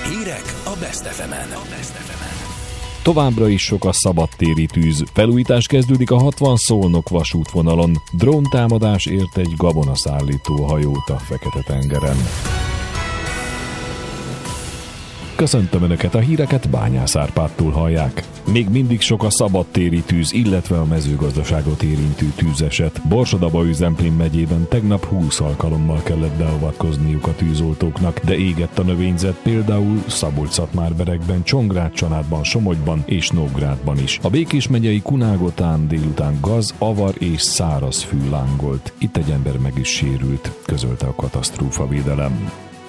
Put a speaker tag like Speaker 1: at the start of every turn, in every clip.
Speaker 1: Hírek a Best FM-en.
Speaker 2: Továbbra is sok a szabadtéri tűz. Felújítás kezdődik a 60 Szolnok vasútvonalon. Dróntámadás ért egy gabonaszállító hajót a Fekete-tengeren. Köszöntöm Önöket, a híreket Bányász Árpádtól hallják. Még mindig sok a szabadtéri tűz, illetve a mezőgazdaságot érintő tűzeset. Borsod-Abaúj-Zemplén megyében tegnap 20 alkalommal kellett beavatkozniuk a tűzoltóknak, de égett a növényzet például Szabolcs-Szatmár-Berekben, Csongrád-Csanádban, Somogyban és Nógrádban is. A Békés megyei Kunágotán délután gaz, avar és száraz fű lángolt. Itt egy ember meg is sérült, közölte a katasztrófavédelem.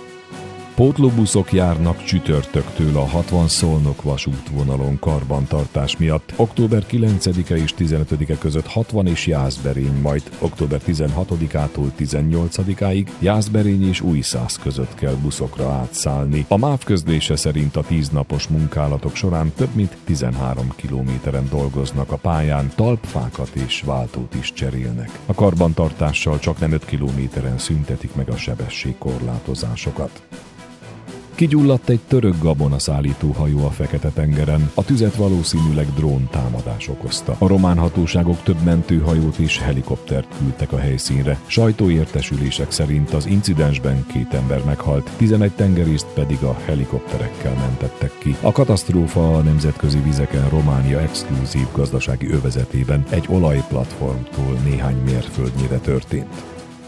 Speaker 2: Pótlóbuszok járnak csütörtöktől a 60 Szolnok vasútvonalon karbantartás miatt. Október 9-e és 15-e között 60 és Jászberény, majd október 16-ától 18-áig Jászberény és Újszász között kell buszokra átszállni. A MÁV közlése szerint a 10 napos munkálatok során több mint 13 kilométeren dolgoznak a pályán, talpfákat és váltót is cserélnek. A karbantartással csak nem 5 kilométeren szüntetik meg a sebességkorlátozásokat. Kigyulladt egy török gabonaszállító hajó a Fekete-tengeren. A tüzet valószínűleg dróntámadás okozta. A román hatóságok több mentőhajót és helikoptert küldtek a helyszínre. Sajtóértesülések szerint az incidensben 2 ember meghalt, 11 tengerészt pedig a helikopterekkel mentettek ki. A katasztrófa a nemzetközi vizeken Románia exkluzív gazdasági övezetében egy olajplatformtól néhány mérföldnyire történt.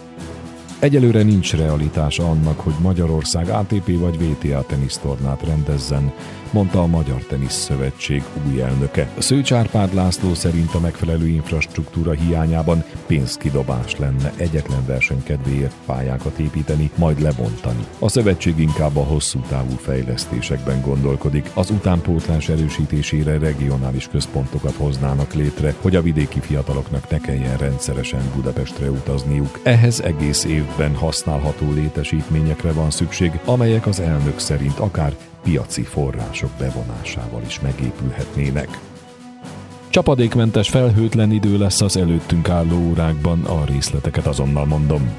Speaker 2: Egyelőre nincs realitása annak, hogy Magyarország ATP vagy VTA tenisztornát rendezzen, mondta a Magyar Tenisz Szövetség új elnöke. Szőcs Árpád László szerint a megfelelő infrastruktúra hiányában pénzkidobás lenne egyetlen verseny kedvéért pályákat építeni, majd lebontani. A szövetség inkább a hosszú távú fejlesztésekben gondolkodik. Az utánpótlás erősítésére regionális központokat hoznának létre, hogy a vidéki fiataloknak ne kelljen rendszeresen Budapestre utazniuk. Ehhez egész évben használható létesítményekre van szükség, amelyek az elnök szerint akár piaci források bevonásával is megépülhetnének. Csapadékmentes, felhőtlen idő lesz az előttünk álló órákban, a részleteket azonnal mondom.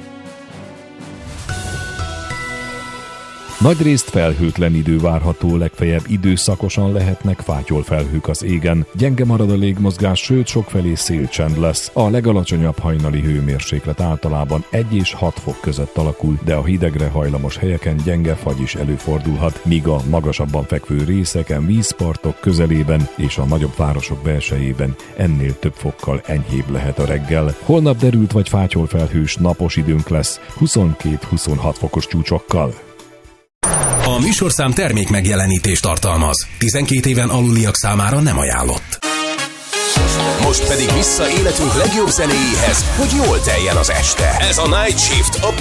Speaker 2: Nagyrészt felhőtlen idő várható, legfeljebb időszakosan lehetnek fátyolfelhők az égen. Gyenge marad a légmozgás, sőt sokfelé szélcsend lesz. A legalacsonyabb hajnali hőmérséklet általában 1 és 6 fok között alakul, de a hidegre hajlamos helyeken gyenge fagy is előfordulhat, míg a magasabban fekvő részeken, vízpartok közelében és a nagyobb városok belsejében ennél több fokkal enyhébb lehet a reggel. Holnap derült vagy fátyolfelhős napos időnk lesz, 22-26 fokos csúcsokkal.
Speaker 1: A műsorszám termék megjelenítést tartalmaz. 12 éven aluliak számára nem ajánlott. Most pedig vissza életünk legjobb zenéjéhez, hogy jól teljen az este. Ez a Night Shift, a